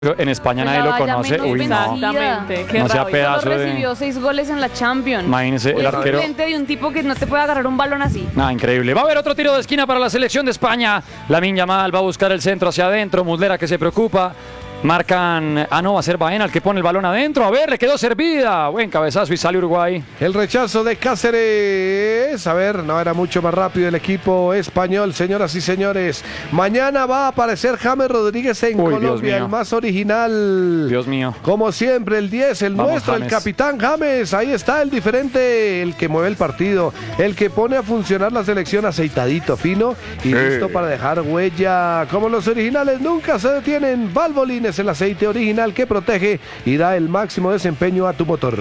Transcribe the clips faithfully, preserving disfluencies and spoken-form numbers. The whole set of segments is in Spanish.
En España nadie lo conoce. Uy, no. Exactamente. Qué No sea rabia. pedazo Solo de... recibió seis goles en la Champions. Imagínese, el Es arquero... suplente de un tipo que no te puede agarrar un balón así. Ah, increíble. Va a haber otro tiro de esquina para la selección de España. Lamine Yamal va a buscar el centro hacia adentro. Muslera que se preocupa. Marcan, ah no, va a ser Baena el que pone el balón adentro. A ver, le quedó servida. Buen cabezazo y sale Uruguay. El rechazo de Cáceres. A ver, no era mucho más rápido el equipo español, señoras y señores. Mañana va a aparecer James Rodríguez en Uy, Colombia, el más original. Dios mío. Como siempre, el diez, el Vamos, nuestro, James. el capitán James. Ahí está el diferente, el que mueve el partido, el que pone a funcionar la selección aceitadito, fino y Eh. listo para dejar huella. Como los originales nunca se detienen, Valvoline es el aceite original que protege y da el máximo desempeño a tu motor.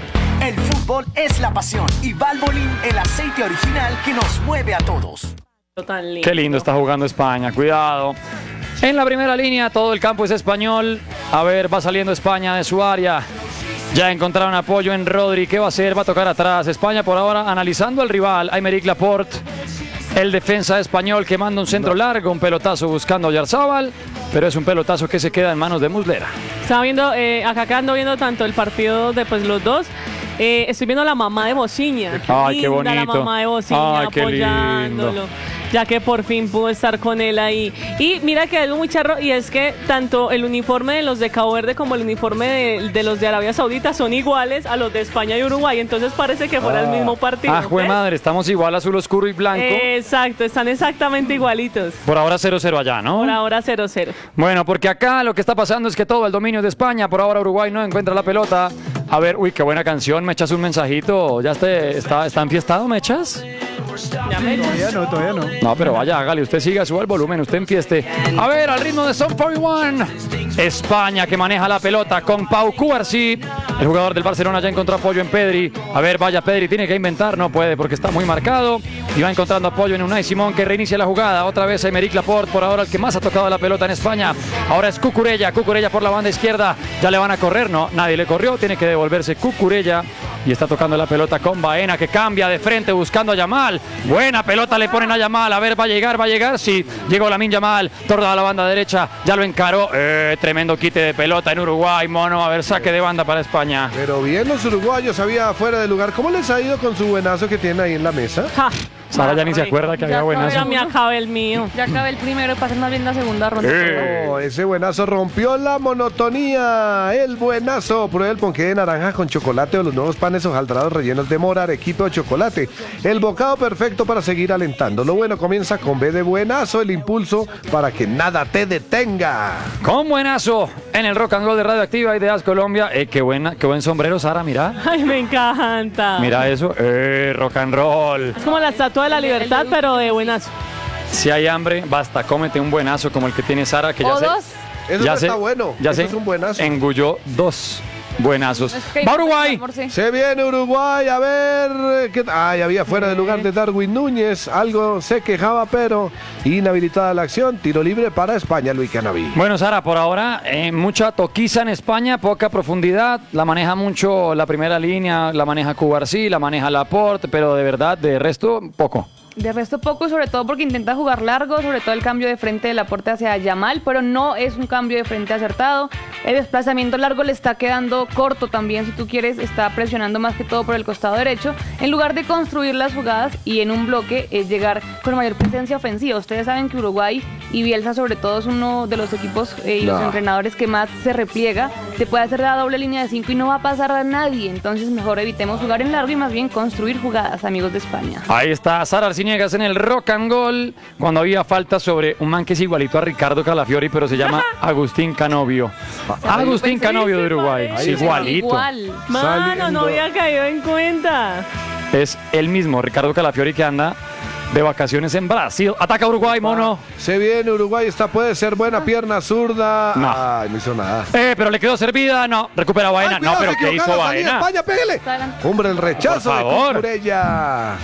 El fútbol es la pasión y Valvoline el aceite original que nos mueve a todos. Tan lindo. Qué lindo está jugando España, cuidado. En la primera línea todo el campo es español. A ver, va saliendo España de su área. Ya encontraron apoyo en Rodri. ¿Qué va a hacer? Va a tocar atrás. España por ahora analizando al rival, Aymeric Laporte. El defensa español que manda un centro largo, un pelotazo buscando a Oyarzabal, pero es un pelotazo que se queda en manos de Muslera. Estaba viendo, eh, acá, acá ando viendo tanto el partido de pues, los dos. Eh, estoy viendo la mamá de Bociña. Ay, qué Linda bonito. La mamá de Bociña Ay, qué lindo. apoyándolo. Ya que por fin pudo estar con él ahí. Y mira que hay algo muy charro, y es que tanto el uniforme de los de Cabo Verde como el uniforme de, de los de Arabia Saudita son iguales a los de España y Uruguay. Entonces parece que fuera Ah. el mismo partido. Ah, jue ¿ves? madre, estamos igual azul oscuro y blanco. Exacto, están exactamente igualitos. Por ahora cero cero allá, ¿no? Por ahora cero cero. Bueno, porque acá lo que está pasando es que todo el dominio es de España. Por ahora Uruguay no encuentra la pelota. A ver, uy, qué buena canción. ¿Me echas un mensajito? ¿Ya esté, está, está enfiestado, me echas? Ya me Todavía no, todavía no. No, pero vaya, hágale, usted siga, suba el volumen, usted enfieste. A ver, al ritmo de Son cuarenta y uno. España que maneja la pelota con Pau Cubarsí. El jugador del Barcelona ya encontró apoyo en Pedri. A ver, vaya, Pedri tiene que inventar, no puede porque está muy marcado. Y va encontrando apoyo en Unai Simón que reinicia la jugada. Otra vez Aymeric Laporte, por ahora el que más ha tocado la pelota en España. Ahora es Cucurella, Cucurella por la banda izquierda. Ya le van a correr, no, nadie le corrió, tiene que devolverse Cucurella. Y está tocando la pelota con Baena que cambia de frente buscando a Yamal. Buena pelota le ponen a Yamal. A ver, va a llegar, va a llegar. Sí, llegó Lamine Yamal. Torda a la banda derecha. Ya lo encaró. Eh, tremendo quite de pelota en Uruguay, mono. A ver, saque de banda para España. Pero bien los uruguayos, había fuera de lugar. ¿Cómo les ha ido con su buenazo que tiene ahí en la mesa? Ja. Sara ya ni se acuerda que había Ya buenazo. Ya me acabé el mío. Ya acabé el primero, pasen más bien la segunda ronda. Eh. Oh, ese buenazo rompió la monotonía. El buenazo. Prueba el ponqué de naranja con chocolate o los nuevos panes hojaldrados rellenos de mora, arequipe o chocolate. El bocado perfecto para seguir alentando. Lo bueno comienza con B de buenazo, el impulso para que nada te detenga. Con buenazo en el Rock and Roll de Radioactiva Ideas Colombia. Eh, qué, buena, qué buen sombrero, Sara, mira. Ay, me encanta. Mira eso. Eh, rock and roll. Es como la estatua de la libertad, pero de buenazo. Si hay hambre, basta, cómete un buenazo como el que tiene Sara, que ya O se... dos. Eso ya no se- está bueno. Ya Eso se es un buenazo. engulló dos buenazos. Es que- ¡Va Uruguay! Amor, sí. Se viene Uruguay, a ver. ¿Qué... Ay, había fuera de lugar de Darwin Núñez. Algo se quejaba, pero inhabilitada la acción. Tiro libre para España, Luis Canaví. Bueno, Sara, por ahora eh, mucha toquiza en España, poca profundidad. La maneja mucho la primera línea, la maneja Cubarsí, la maneja Laporte, pero de verdad, de resto, poco. De resto poco, sobre todo porque intenta jugar largo, sobre todo el cambio de frente de Laporte hacia Yamal, pero no es un cambio de frente acertado. El desplazamiento largo le está quedando corto también, si tú quieres, está presionando más que todo por el costado derecho, en lugar de construir las jugadas y en un bloque es llegar con mayor presencia ofensiva. Ustedes saben que Uruguay y Bielsa sobre todo es uno de los equipos eh, y los No. entrenadores que más se repliega, te puede hacer la doble línea de cinco y no va a pasar a nadie, entonces mejor evitemos jugar en largo y más bien construir jugadas, amigos de España. Ahí está Sara Arciniegas en el Rock and Roll, cuando había falta sobre un man que es igualito a Ricardo Calafiori, pero se llama Agustín Canovio. Agustín Canovio de Uruguay, Ahí es está. igualito. Igual. Mano, Saliendo. no había caído en cuenta. Es el mismo Ricardo Calafiori que anda de vacaciones en Brasil. Ataca Uruguay, mono. Se viene Uruguay, esta puede ser buena pierna zurda. No. Ay, no hizo nada. Eh, pero le quedó servida, no, recupera Baena. Ay, No, cuidado, pero se ¿qué equivocó hizo la salida, Baena? España, pégale. Está adelante. Hombre, el rechazo Por de favor. Cucurella.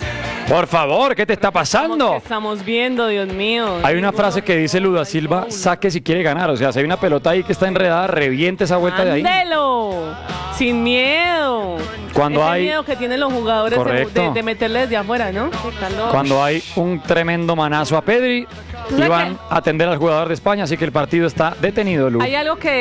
Por favor, ¿qué te está ¿Qué pasando? estamos viendo, Dios mío? Hay una frase que dice Luda Silva, saque si quiere ganar. O sea, si hay una pelota ahí que está enredada, reviente esa vuelta de ahí. ¡Ándelo! Sin miedo. Cuando Ese hay- miedo que tienen los jugadores de, Correcto. de, de meterle desde afuera, ¿no? Está loco. Cuando hay un tremendo manazo a Pedri, ¿Tú sabes y van qué? a atender al jugador de España, así que el partido está detenido, Lu. Hay algo que